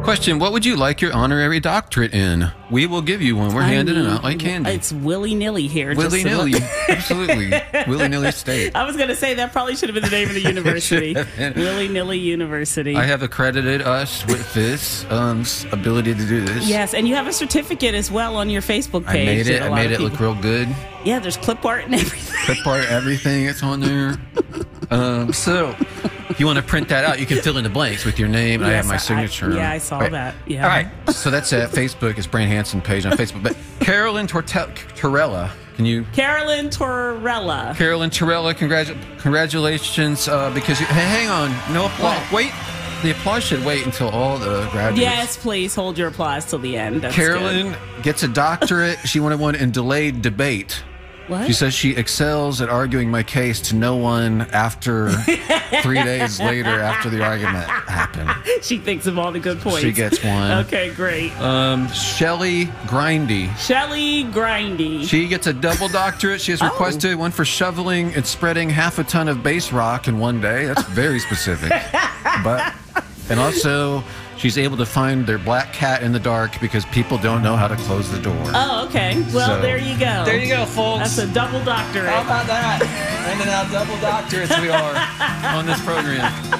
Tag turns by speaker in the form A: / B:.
A: Question, what would you like your honorary doctorate in? We will give you one. We're handing it out like candy.
B: It's willy-nilly here.
A: Willy-nilly. Absolutely. Willy-nilly State.
B: I was going to say that probably should have been the name of the university. Willy-nilly University.
A: I have accredited us with this ability to do this.
B: Yes, and you have a certificate as well on your Facebook page.
A: I made it look real good.
B: Yeah, there's clip art and everything.
A: Clip art, everything. It's on there. So if you want to print that out, you can fill in the blanks with your name.
B: Yes,
A: I have my signature.
B: I saw that. Yeah.
A: All right. So that's at Facebook. It's Brian Hansen page on Facebook. But Carolyn Torella.
B: Carolyn Torella.
A: Carolyn Torella, congratulations, because hang on, no applause.
B: What?
A: Wait, the applause should wait until all the graduates.
B: Yes, please hold your applause till the end. That's
A: Carolyn
B: good.
A: gets a doctorate. She won one in delayed debate.
B: What?
A: She says she excels at arguing my case to no one after 3 days later after the argument happened.
B: She thinks of all the good points.
A: She gets one.
B: Okay, great.
A: Shelley Grindy.
B: Shelley Grindy.
A: She gets a double doctorate. She has requested one for shoveling and spreading half a ton of base rock in one day. That's very specific. And also, she's able to find their black cat in the dark because people don't know how to close the door.
B: Oh, okay. Well, there you go.
A: There you go, folks.
B: That's a double doctorate.
A: How about that? Handing out double doctorates we are on this program.